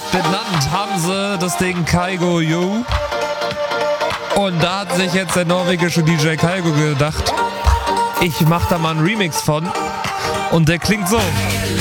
Benannt haben sie das Ding Kaigo Yo. Und da hat sich jetzt der norwegische DJ Kaigo gedacht, ich mach da mal einen Remix von. Und der klingt so.